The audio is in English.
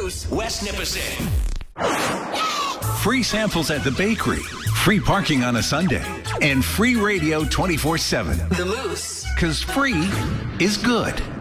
Moose. West Nipissing. Free samples at the bakery, free parking on a Sunday, and free radio 24/7. The Moose. 'Cause free is good.